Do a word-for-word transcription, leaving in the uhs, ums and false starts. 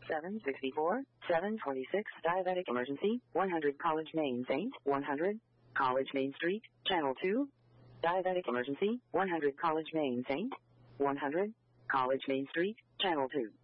seven sixty-four, seven forty-six, diabetic emergency, one hundred College Main Saint, one hundred College Main Street, Channel two, diabetic emergency, one hundred College Main Saint, one hundred College Main Street, Channel two.